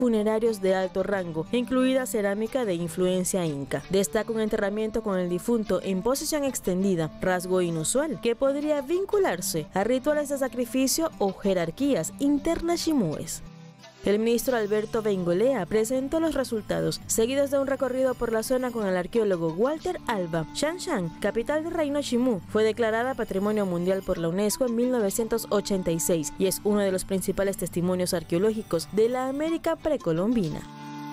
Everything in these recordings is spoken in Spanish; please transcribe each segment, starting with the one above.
funerarios de alto rango, incluida cerámica de influencia inca. Destaca un enterramiento con el difunto en posición extendida, rasgo inusual, que podría vincularse a rituales de sacrificio o jerarquías internas chimúes. El ministro Alberto Bengolea presentó los resultados, seguidos de un recorrido por la zona con el arqueólogo Walter Alba. Xangshan, capital del reino Chimú, fue declarada Patrimonio Mundial por la UNESCO en 1986 y es uno de los principales testimonios arqueológicos de la América precolombina.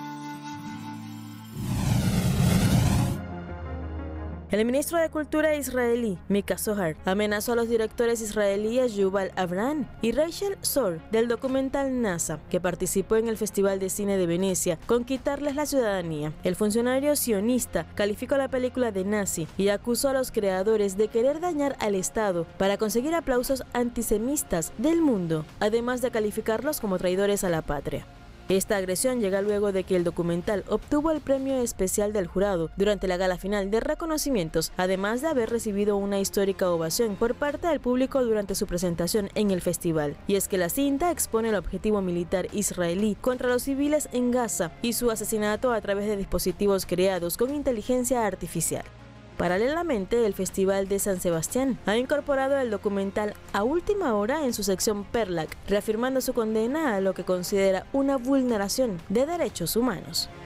El ministro de Cultura israelí, Mika Zohar, amenazó a los directores israelíes Yuval Abraham y Rachel Zor del documental NASA, que participó en el Festival de Cine de Venecia, con quitarles la ciudadanía. El funcionario sionista calificó la película de nazi y acusó a los creadores de querer dañar al Estado para conseguir aplausos antisemitas del mundo, además de calificarlos como traidores a la patria. Esta agresión llega luego de que el documental obtuvo el premio especial del jurado durante la gala final de reconocimientos, además de haber recibido una histórica ovación por parte del público durante su presentación en el festival. Y es que la cinta expone el objetivo militar israelí contra los civiles en Gaza y su asesinato a través de dispositivos creados con inteligencia artificial. Paralelamente, el Festival de San Sebastián ha incorporado el documental a última hora en su sección Perlac, reafirmando su condena a lo que considera una vulneración de derechos humanos.